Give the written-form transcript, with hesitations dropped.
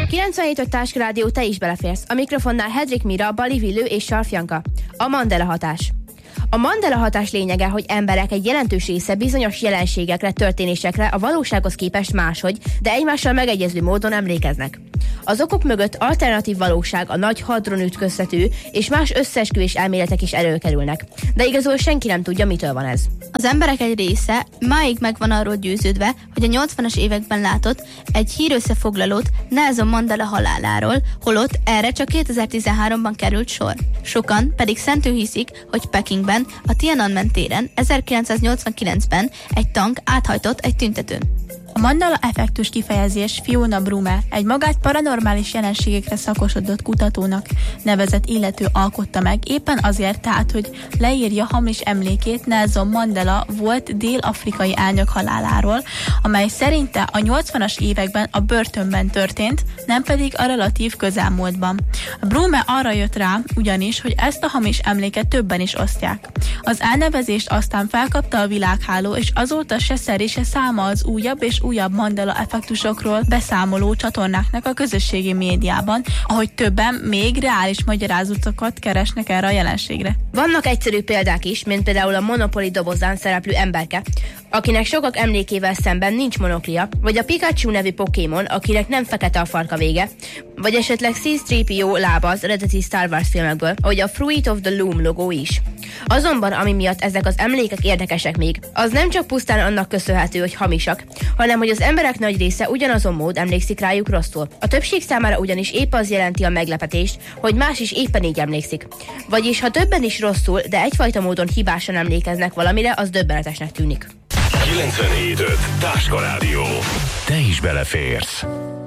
97.5 Táska Rádió, te is beleférsz. A mikrofonnál Hedrik Mira, Bali Villő és Sarf Janka. A Mandela hatás. A Mandela hatás lényege, hogy emberek egy jelentős része bizonyos jelenségekre, történésekre a valósághoz képest máshogy, de egymással megegyező módon emlékeznek. Az okok mögött alternatív valóság, a nagy hadron ütköztető és más összeesküvés elméletek is előkerülnek. De igazul senki nem tudja, mitől van ez. Az emberek egy része máig meg van arról győződve, hogy a 80-as években látott egy hírösszefoglalót Nelson Mandela haláláról, holott erre csak 2013-ban került sor. Sokan pedig szentül hiszik, hogy Pekingben, a Tiananmen téren 1989-ben egy tank áthajtott egy tüntetőn. A Mandela-effektus kifejezés Fiona Brume, egy magát paranormális jelenségekre szakosodott kutatónak nevezett illető alkotta meg, éppen azért tehát, hogy leírja hamis emlékét Nelson Mandela volt dél-afrikai elnök haláláról, amely szerinte a 80-as években a börtönben történt, nem pedig a relatív közelmúltban. A Brume arra jött rá ugyanis, hogy ezt a hamis emléket többen is osztják. Az elnevezést aztán felkapta a világháló, és azóta se szeri, se száma az újabb és újabb Mandela-effektusokról beszámoló csatornáknak a közösségi médiában, ahogy többen még reális magyarázatokat keresnek erre a jelenségre. Vannak egyszerű példák is, mint például a Monopoly dobozán szereplő emberke, akinek sokak emlékével szemben nincs monoklia, vagy a Pikachu nevű Pokémon, akinek nem fekete a farka vége, vagy esetleg C-3PO lába az eredeti Star Wars filmekből, ahogy a Fruit of the Loom logó is. Azonban, ami miatt ezek az emlékek érdekesek még, az nem csak pusztán annak köszönhető, hogy hamisak, hanem hogy az emberek nagy része ugyanazon mód emlékszik rájuk rosszul. A többség számára ugyanis épp az jelenti a meglepetést, hogy más is éppen így emlékszik. Vagyis ha többen is rosszul, de egyfajta módon hibásan emlékeznek valamire, az döbbenetesnek tűnik. 97.5 Táska Rádió. Te is beleférsz.